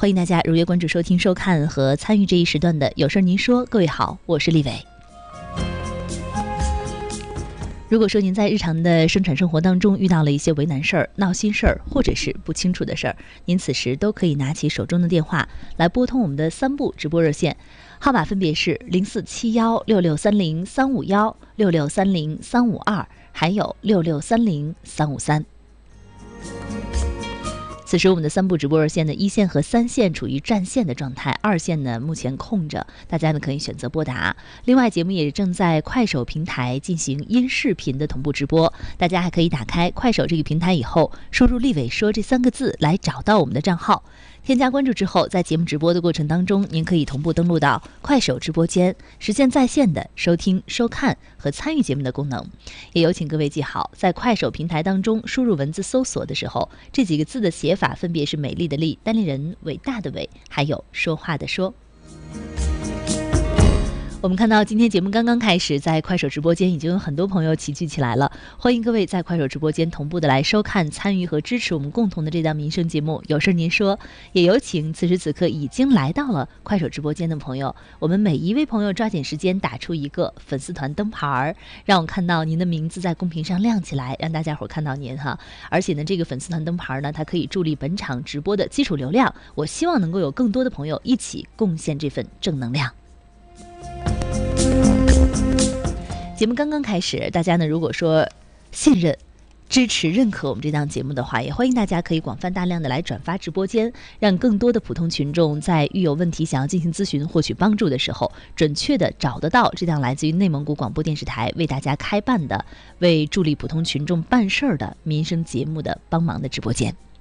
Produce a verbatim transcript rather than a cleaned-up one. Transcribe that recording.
欢迎大家如约关注收听收看和参与这一时段的有事您说。各位好，我是丽伟。如果说您在日常的生产生活当中遇到了一些为难事儿、闹心事儿，或者是不清楚的事儿，您此时都可以拿起手中的电话来拨通我们的三部直播热线，号码分别是零四七幺六六三零三五幺、六六三零三五二，还有六六三零三五三。此时我们的三部直播热线的一线和三线处于占线的状态，二线呢目前空着，大家呢可以选择拨打。另外节目也正在快手平台进行音视频的同步直播，大家还可以打开快手这个平台以后，输入丽伟说这三个字来找到我们的账号，添加关注之后，在节目直播的过程当中，您可以同步登录到快手直播间，实现在线的收听、收看和参与节目的功能。也有请各位记好，在快手平台当中输入文字搜索的时候，这几个字的写法分别是美丽的丽、单立人、伟大的伟，还有说话的说。我们看到今天节目刚刚开始，在快手直播间已经有很多朋友齐聚起来了，欢迎各位在快手直播间同步的来收看、参与和支持我们共同的这档民生节目有事您说。也有请此时此刻已经来到了快手直播间的朋友，我们每一位朋友抓紧时间打出一个粉丝团灯牌，让我看到您的名字在公屏上亮起来，让大家伙看到您哈。而且呢，这个粉丝团灯牌呢，它可以助力本场直播的基础流量，我希望能够有更多的朋友一起贡献这份正能量。节目刚刚开始，大家呢如果说信任、支持、认可我们这档节目的话，也欢迎大家可以广泛大量的来转发直播间，让更多的普通群众在遇有问题想要进行咨询、获取帮助的时候，准确的找得到这档来自于内蒙古广播电视台为大家开办的、为助力普通群众办事儿的民生节目的帮忙的直播间。